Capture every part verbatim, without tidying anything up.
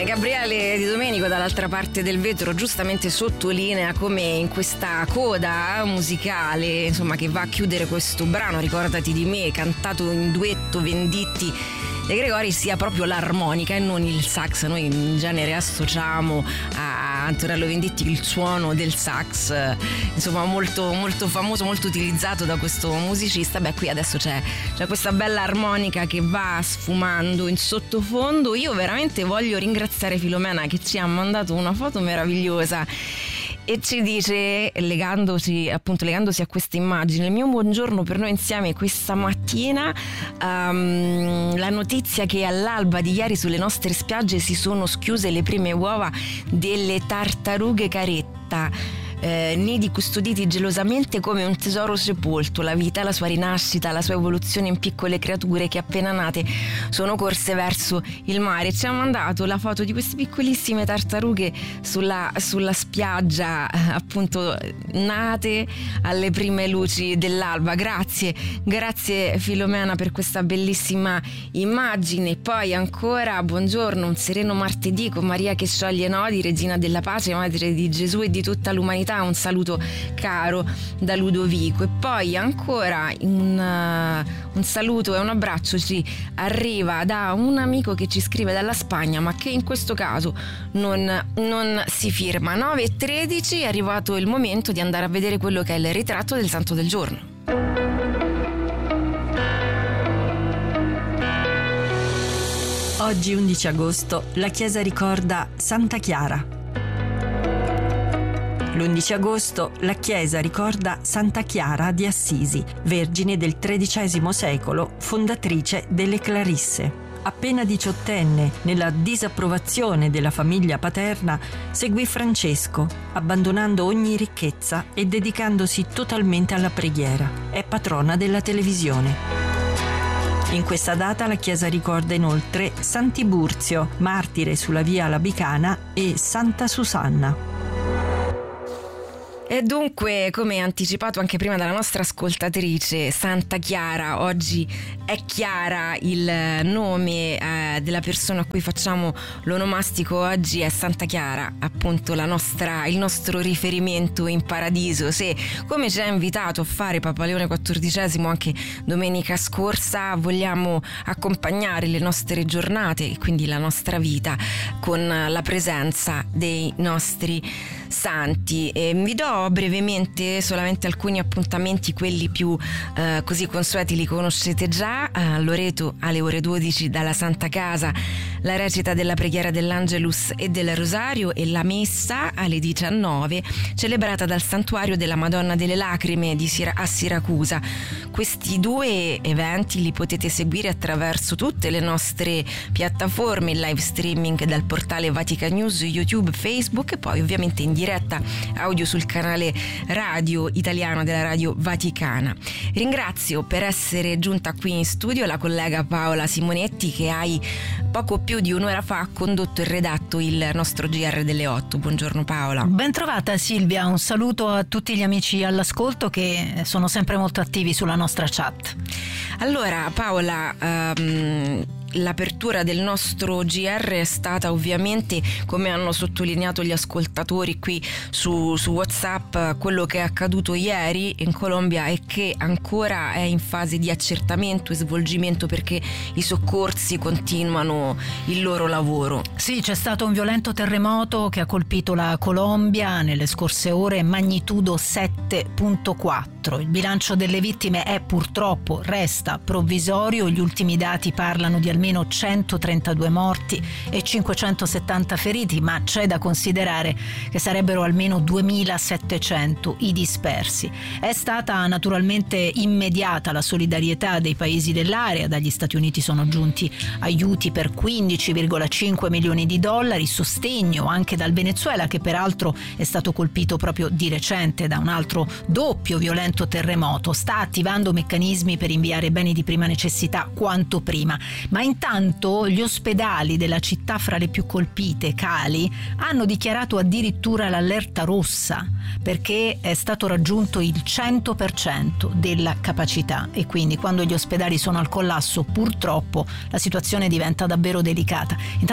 E Gabriele Di Domenico dall'altra parte del vetro giustamente sottolinea come in questa coda musicale, insomma, che va a chiudere questo brano Ricordati di me, cantato in duetto Venditti De Gregori, sia proprio l'armonica e non il sax. Noi in genere associamo a Antonello Venditti il suono del sax, insomma molto, molto famoso, molto utilizzato da questo musicista. Beh, qui adesso c'è, c'è questa bella armonica che va sfumando in sottofondo. Io veramente voglio ringraziare Filomena che ci ha mandato una foto meravigliosa e ci dice, legandosi appunto legandosi a questa immagine: il mio buongiorno per noi insieme questa mattina, um, la notizia che all'alba di ieri sulle nostre spiagge si sono schiuse le prime uova delle tartarughe caretta. Eh, nidi custoditi gelosamente come un tesoro sepolto, la vita, la sua rinascita, la sua evoluzione in piccole creature che appena nate sono corse verso il mare. Ci ha mandato la foto di queste piccolissime tartarughe sulla, sulla spiaggia, appunto nate alle prime luci dell'alba. Grazie, grazie Filomena per questa bellissima immagine. Poi ancora buongiorno, un sereno martedì con Maria che scioglie nodi, regina della pace, madre di Gesù e di tutta l'umanità. Un saluto caro da Ludovico. E poi ancora un, uh, un saluto e un abbraccio ci arriva da un amico che ci scrive dalla Spagna, ma che in questo caso non, non si firma. Nove e tredici, è arrivato il momento di andare a vedere quello che è il ritratto del santo del giorno. Oggi undici agosto la Chiesa ricorda Santa Chiara. L'undici agosto la Chiesa ricorda Santa Chiara di Assisi, vergine del tredicesimo secolo, fondatrice delle Clarisse. Appena diciottenne, nella disapprovazione della famiglia paterna, seguì Francesco, abbandonando ogni ricchezza e dedicandosi totalmente alla preghiera. È patrona della televisione. In questa data la Chiesa ricorda inoltre Sant'Iburzio, martire sulla via Labicana, e Santa Susanna. E dunque, come anticipato anche prima dalla nostra ascoltatrice, Santa Chiara, oggi è Chiara il nome eh, della persona a cui facciamo l'onomastico. Oggi è Santa Chiara, appunto la nostra, il nostro riferimento in paradiso. Se, come ci ha invitato a fare Papa Leone quattordicesimo anche domenica scorsa, vogliamo accompagnare le nostre giornate e quindi la nostra vita con la presenza dei nostri santi. E vi do brevemente solamente alcuni appuntamenti, quelli più eh, così consueti li conoscete già. A Loreto alle ore dodici dalla Santa Casa la recita della preghiera dell'Angelus e del Rosario e la messa alle diciannove celebrata dal Santuario della Madonna delle Lacrime di Sira- a Siracusa. Questi due eventi li potete seguire attraverso tutte le nostre piattaforme, il live streaming dal portale Vatican News, YouTube, Facebook e poi ovviamente in diretta audio sul canale radio italiano della Radio Vaticana. Ringrazio per essere giunta qui in studio la collega Paola Simonetti, che hai poco più di un'ora fa ha condotto e redatto il nostro G R delle otto. Buongiorno Paola. Ben trovata Silvia, un saluto a tutti gli amici all'ascolto che sono sempre molto attivi sulla nostra chat. Allora Paola, um, l'apertura del nostro G R è stata ovviamente, come hanno sottolineato gli ascoltatori qui su, su WhatsApp, quello che è accaduto ieri in Colombia e che ancora è in fase di accertamento e svolgimento, perché i soccorsi continuano il loro lavoro. Sì, c'è stato un violento terremoto che ha colpito la Colombia nelle scorse ore, magnitudo sette virgola quattro. Il bilancio delle vittime è purtroppo resta provvisorio, gli ultimi dati parlano di almeno centotrentadue morti e cinquecentosettanta feriti, ma c'è da considerare che sarebbero almeno duemilasettecento i dispersi. È stata naturalmente immediata la solidarietà dei paesi dell'area, dagli Stati Uniti sono giunti aiuti per quindici virgola cinque milioni di dollari, sostegno anche dal Venezuela, che peraltro è stato colpito proprio di recente da un altro doppio violento terremoto, sta attivando meccanismi per inviare beni di prima necessità quanto prima, ma intanto gli ospedali della città fra le più colpite, Cali, hanno dichiarato addirittura l'allerta rossa perché è stato raggiunto il cento per cento della capacità e quindi quando gli ospedali sono al collasso purtroppo la situazione diventa davvero delicata. Intanto arrivano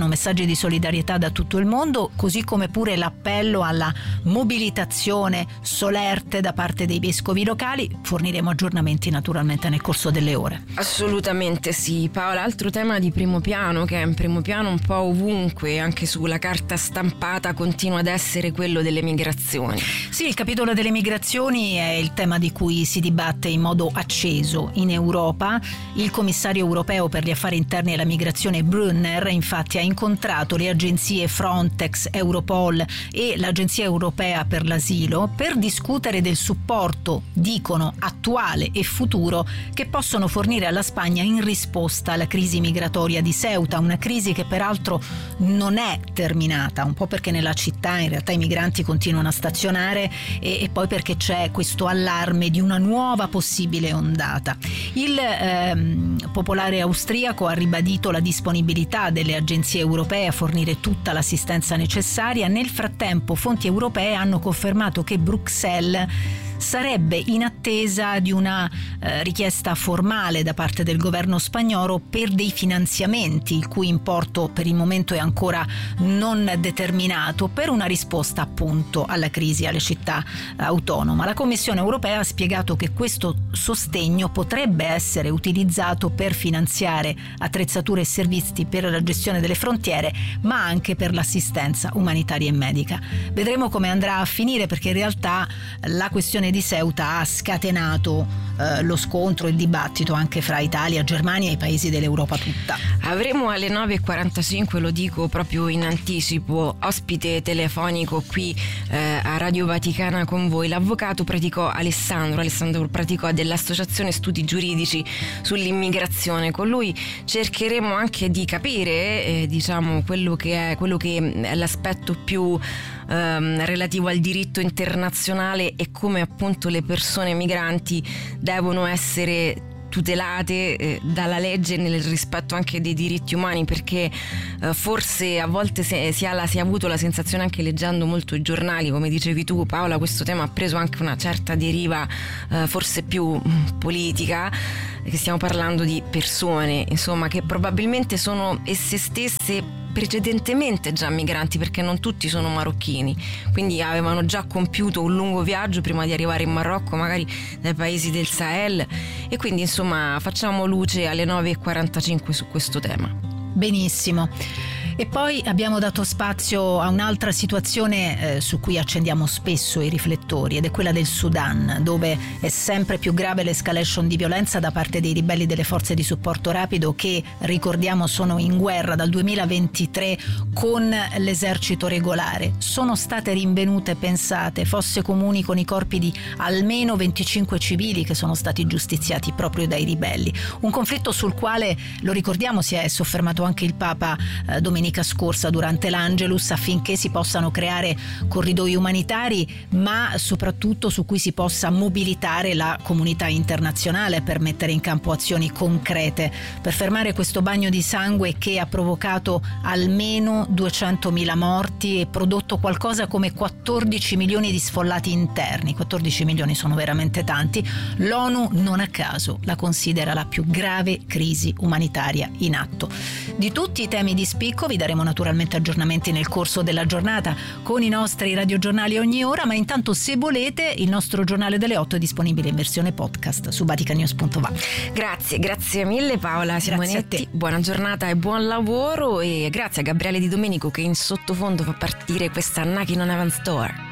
messaggi di solidarietà da tutto il mondo, così come pure l'appello alla mobilitazione solerte da parte dei vescovi locali. Forniremo aggiornamenti naturalmente nel corso delle ore. Assolutamente sì, Paola. Altro tema di primo piano, che è in primo piano un po' ovunque, anche sulla carta stampata, continua ad essere quello delle migrazioni. Sì, il capitolo delle migrazioni è il tema di cui si dibatte in modo acceso in Europa. Il commissario europeo per gli affari interni e la migrazione Brunner infatti ha incontrato le agenzie Frontex, Europol e l'Agenzia Europea per l'Asilo per discutere del supporto, dicono, attuale e futuro che possono fornire alla Spagna in risposta alla crisi migratoria di Ceuta, una crisi che peraltro non è terminata, un po' perché nella città in realtà i migranti continuano a stazionare e, e poi perché c'è questo allarme di una nuova possibile ondata. Il ehm, popolare austriaco ha ribadito la disponibilità delle agenzie europee a fornire tutta l'assistenza necessaria. Nel frattempo fonti europee hanno confermato che Bruxelles sarebbe in attesa di una eh, richiesta formale da parte del governo spagnolo per dei finanziamenti, il cui importo per il momento è ancora non determinato, per una risposta appunto alla crisi alle città autonome. La Commissione europea ha spiegato che questo sostegno potrebbe essere utilizzato per finanziare attrezzature e servizi per la gestione delle frontiere, ma anche per l'assistenza umanitaria e medica. Vedremo come andrà a finire, perché in realtà la questione di Ceuta ha scatenato eh, lo scontro e il dibattito anche fra Italia, Germania e i paesi dell'Europa tutta. Avremo alle nove e quarantacinque, lo dico proprio in anticipo, ospite telefonico qui eh, a Radio Vaticana con voi, l'avvocato Praticò Alessandro, Alessandro Praticò dell'Associazione Studi Giuridici sull'Immigrazione. Con lui cercheremo anche di capire eh, diciamo quello che è, quello che è l'aspetto più ehm, relativo al diritto internazionale e come appunto le persone migranti devono essere tutelate eh, dalla legge nel rispetto anche dei diritti umani, perché eh, forse a volte si, si, ha la, si è avuto la sensazione, anche leggendo molto i giornali, come dicevi tu Paola, questo tema ha preso anche una certa deriva eh, forse più mh, politica, che stiamo parlando di persone insomma che probabilmente sono esse stesse precedentemente già migranti, perché non tutti sono marocchini, quindi avevano già compiuto un lungo viaggio prima di arrivare in Marocco, magari dai paesi del Sahel, e quindi insomma facciamo luce alle nove e quarantacinque su questo tema. Benissimo. E poi abbiamo dato spazio a un'altra situazione eh, su cui accendiamo spesso i riflettori, ed è quella del Sudan, dove è sempre più grave l'escalation di violenza da parte dei ribelli delle forze di supporto rapido che, ricordiamo, sono in guerra dal duemilaventitré con l'esercito regolare. Sono state rinvenute, pensate, fosse comuni con i corpi di almeno venticinque civili che sono stati giustiziati proprio dai ribelli. Un conflitto sul quale, lo ricordiamo, si è soffermato anche il Papa eh, domenica scorsa durante l'Angelus, affinché si possano creare corridoi umanitari, ma soprattutto su cui si possa mobilitare la comunità internazionale per mettere in campo azioni concrete per fermare questo bagno di sangue che ha provocato almeno duecentomila morti e prodotto qualcosa come quattordici milioni di sfollati interni. quattordici milioni sono veramente tanti. L'ONU non a caso la considera la più grave crisi umanitaria in atto. Di tutti i temi di spicco vi daremo naturalmente aggiornamenti nel corso della giornata con i nostri radiogiornali ogni ora, ma intanto, se volete, il nostro giornale delle otto è disponibile in versione podcast su vaticanews punto va. Grazie, grazie mille Paola Simonetti, buona giornata e buon lavoro, e grazie a Gabriele Di Domenico che in sottofondo fa partire questa Knockin' on Heaven's Door.